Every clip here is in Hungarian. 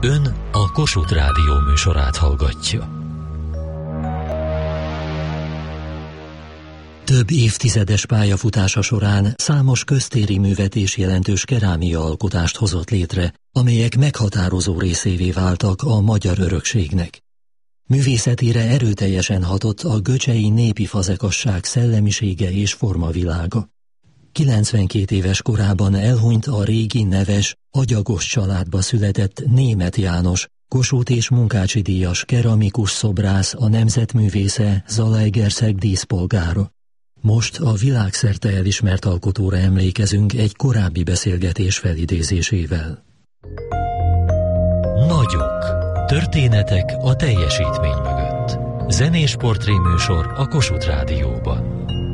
Ön a Kossuth Rádió műsorát hallgatja. Több évtizedes pályafutása során számos köztéri művet és jelentős kerámia alkotást hozott létre, amelyek meghatározó részévé váltak a magyar örökségnek. Művészetére erőteljesen hatott a göcsei népi fazekasság szellemisége és formavilága. 92 éves korában elhunyt a régi neves, agyagos családba született Németh János, Kossuth és Munkácsi díjas keramikus szobrász, a nemzetművésze, Zalaegerszeg díszpolgára. Most a világszerte elismert alkotóra emlékezünk egy korábbi beszélgetés felidézésével. Nagyok. Történetek a teljesítmény mögött. Zenés portréműsor a Kossuth Rádióban.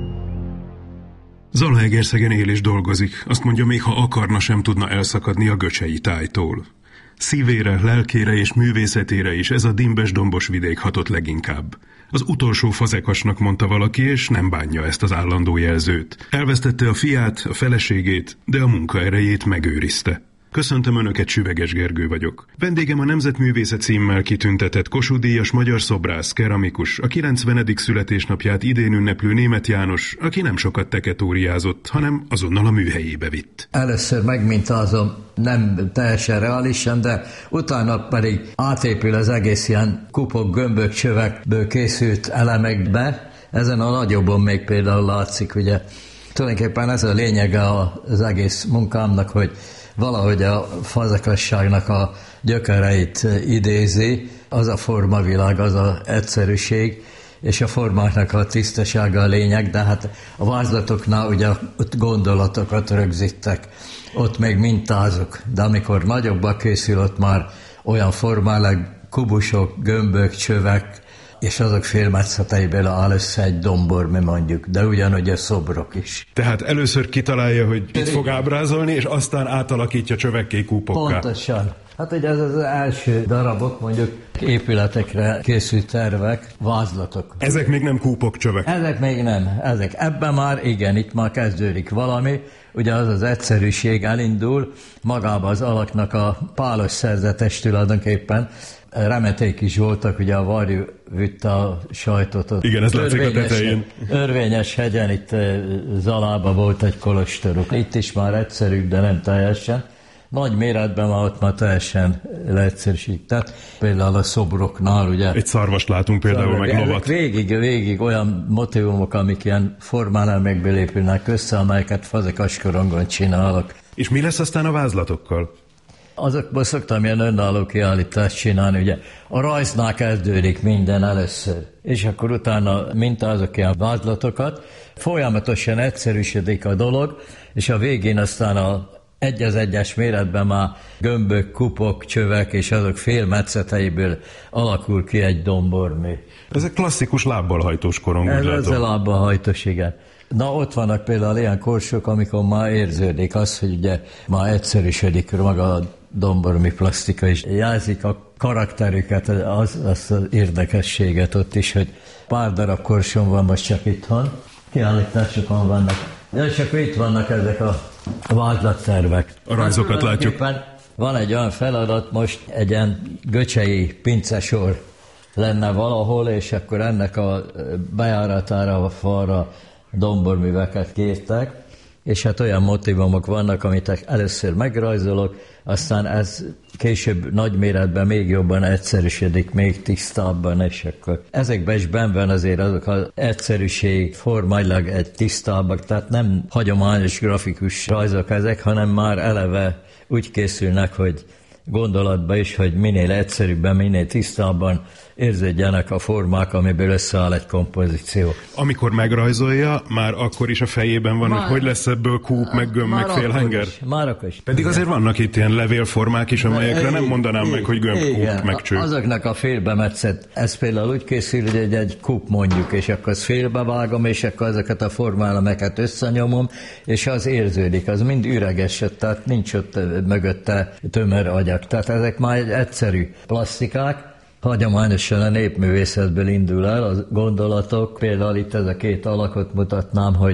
Zalaegerszegen él és dolgozik. Azt mondja, még ha akarna, sem tudna elszakadni a göcsei tájtól. Szívére, lelkére és művészetére is ez a dimbes-dombos vidék hatott leginkább. Az utolsó fazekasnak mondta valaki, és nem bánja ezt az állandó jelzőt. Elvesztette a fiát, a feleségét, de a munkaerejét megőrizte. Köszöntöm Önöket, Süveges Gergő vagyok. Vendégem a Nemzetművészet címmel kitüntetett Kossuth-díjas magyar szobrász, keramikus, a 90. születésnapját idén ünneplő Németh János, aki nem sokat teketóriázott, hanem azonnal a műhelyébe vitt. Először megmintázom, nem teljesen reálisan, de utána pedig átépül az egész ilyen kupok, gömbök, csövekből készült elemekbe. Ezen a nagyobbon még például látszik, ugye. Tulajdonképpen ez a lényege az egész munkámnak, hogy valahogy a fazekasságnak a gyökereit idézi, az a formavilág, az az egyszerűség, és a formáknak a tisztasága a lényeg, de hát a vázlatoknál ugye ott gondolatokat rögzítek, ott még mintázok, de amikor nagyobbak készül, ott már olyan formálak, kubusok, gömbök, csövek, és azok félmetszeteiből áll össze egy dombor, mi mondjuk, de ugyanúgy a szobrok is. Tehát először kitalálja, hogy itt fog ábrázolni, és aztán átalakítja csövekké, kúpokká. Pontosan. Hát ugye ez az első darabok, mondjuk épületekre készült tervek, vázlatok. Ezek még nem kúpok, csövek? Ezek még nem. Ezek. Ebben már igen, itt már kezdődik valami. Ugye az az egyszerűség elindul, magában az alaknak a pálos szerzetes tulajdonképpen. Remeték is voltak, ugye a varjú vitte a sajtot. Igen, ez látszik a tetején. Örvényes hegyen, itt Zalában volt egy kolostoruk. Itt is már egyszerűbb, de nem teljesen. Nagy méretben már ott már teljesen leegyszerűsített. Például a szobroknál, ugye. Egy szarvast látunk például, meg lovat. Végig olyan motivumok, amik ilyen formálelmekből épülnek össze, amelyeket fazekaskorongon csinálok. És mi lesz aztán a vázlatokkal? Azokból szoktam ilyen önálló kiállítást csinálni, ugye a rajznál kezdődik minden először, és akkor utána mintázok ki a vázlatokat, folyamatosan egyszerűsödik a dolog, és a végén aztán egy az egyes méretben már gömbök, kupok, csövek, és azok félmetszeteiből alakul ki egy dombormű. Ez egy klasszikus lábbal hajtós korong, úgy látom. Ez a lábbal hajtós, igen. Na, ott vannak például ilyen korsók, amikor már érződik az, hogy ugye már egyszerűsödik maga a dombormi plastika, és jelzik a karakterüket, az érdekességet ott is, hogy pár darab korson van most csak itthon, kiállításokon vannak. Ja, és akkor itt vannak ezek a vázlattervek. A rajzokat látjuk. Van egy olyan feladat, most egy ilyen göcsei pincesor lenne valahol, és akkor ennek a bejáratára, a falra domborműveket kértek, és hát olyan motivumok vannak, amit először megrajzolok, aztán ez később nagy méretben még jobban egyszerűsödik, még tisztábban, és akkor ezekben is benn van azért azok az egyszerűség, formailag egy tisztábbak, tehát nem hagyományos grafikus rajzok ezek, hanem már eleve úgy készülnek, hogy gondolatban is, hogy minél egyszerűbben, minél tisztábban érződjenek a formák, amiből összeáll egy kompozíció. Amikor megrajzolja, már akkor is a fejében van, hogy lesz ebből kúp, meg gömb, meg félhenger? Már akkor is. Pedig azért vannak itt ilyen levélformák is, amelyekre nem mondanám meg, hogy gömb, kúp, meg cső. Azoknak a félbemetszett, ez például úgy készül, hogy egy kúp mondjuk, és akkor azt félbevágom, és akkor ezeket a formálemeket összenyomom, és az érződik, az mind üreges, tehát nincs ott mögötte tömör agyag. Tehát ezek már egy egyszerű plastikák, hagyományosan a népművészetből indul el a gondolatok. Például itt ez a két alakot mutatnám, hogy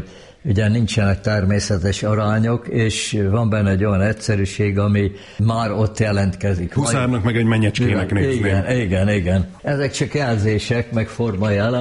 ugye nincsenek természetes arányok, és van benne egy olyan egyszerűség, ami már ott jelentkezik. Huszárnak meg egy mennyecskének nézném. Igen. Ezek csak jelzések, meg formajelek.